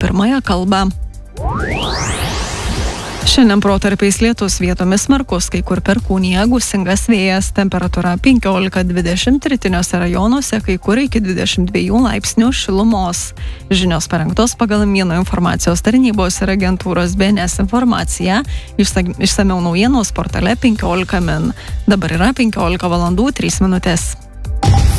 pirmąją kalbą. Šiandien protarpiais lietus, vietomis smarkus, kai kur perkūnija, gūsingas vėjas, temperatūra 15-20, rytiniuose rajonuose, kai kur iki 22 laipsnių šilumos. Žinios parengtos pagal Mieno informacijos tarnybos ir agentūros BNS informaciją. Išsamiau naujienos portale 15 min. Dabar yra 15 valandų 3 minutės.